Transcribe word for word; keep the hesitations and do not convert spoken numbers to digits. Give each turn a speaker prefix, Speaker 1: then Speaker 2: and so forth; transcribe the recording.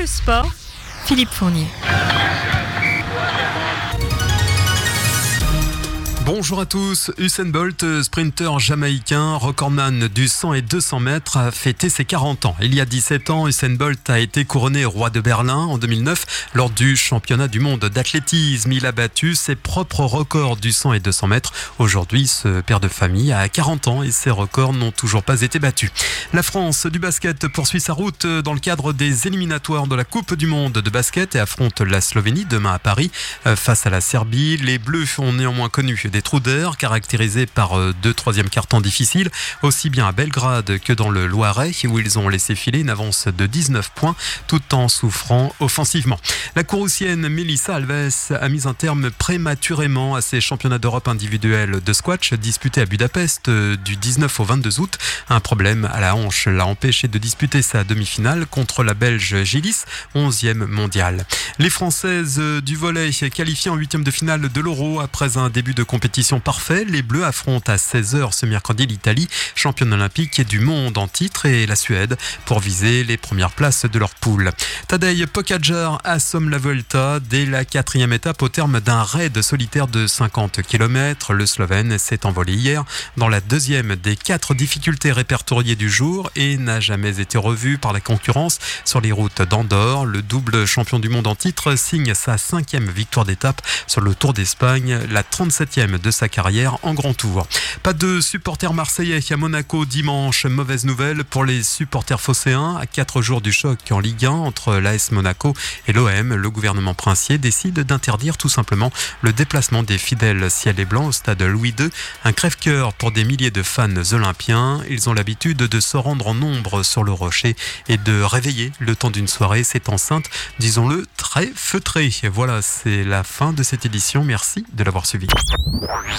Speaker 1: le sport, Philippe Fournier.
Speaker 2: Bonjour à tous. Usain Bolt, sprinter jamaïcain, recordman du cent et deux cents mètres, a fêté ses quarante ans. Il y a dix-sept ans, Usain Bolt a été couronné roi de Berlin en deux mille neuf lors du championnat du monde d'athlétisme. Il a battu ses propres records du cent et deux cents mètres. Aujourd'hui, ce père de famille a quarante ans et ses records n'ont toujours pas été battus. La France du basket poursuit sa route dans le cadre des éliminatoires de la Coupe du monde de basket et affronte la Slovénie demain à Paris face à la Serbie. Les Bleus ont néanmoins connu des trous d'air caractérisés par deux troisième quart-temps difficiles, aussi bien à Belgrade que dans le Loiret, où ils ont laissé filer une avance de dix-neuf points tout en souffrant offensivement. La Courroucienne Mélissa Alves a mis un terme prématurément à ses championnats d'Europe individuels de squash disputés à Budapest du dix-neuf au vingt-deux août. Un problème à la hanche l'a empêché de disputer sa demi-finale contre la Belge Gillis, onzième mondiale. Les Françaises du volley qualifiées en huitième de finale de l'Euro après un début de compétition parfait. Les Bleus affrontent à seize heures ce mercredi l'Italie, championne olympique et du monde en titre, et la Suède pour viser les premières places de leur poule. Tadej Pogačar assomme la Vuelta dès la quatrième étape au terme d'un raid solitaire de cinquante kilomètres. Le Slovène s'est envolé hier dans la deuxième des quatre difficultés répertoriées du jour et n'a jamais été revu par la concurrence sur les routes d'Andorre. Le double champion du monde en titre signe sa cinquième victoire d'étape sur le Tour d'Espagne, la trente-septième de sa carrière en grand tour. Pas de supporters marseillais à Monaco dimanche. Mauvaise nouvelle pour les supporters phocéens. À quatre jours du choc en Ligue un entre l'A S Monaco et l'O M, le gouvernement princier décide d'interdire tout simplement le déplacement des fidèles ciel et blanc au stade Louis deux. Un crève-cœur pour des milliers de fans olympiens. Ils ont l'habitude de se rendre en nombre sur le rocher et de réveiller le temps d'une soirée cette enceinte, disons-le, très feutrée. Voilà, c'est la fin de cette édition. Merci de l'avoir suivi.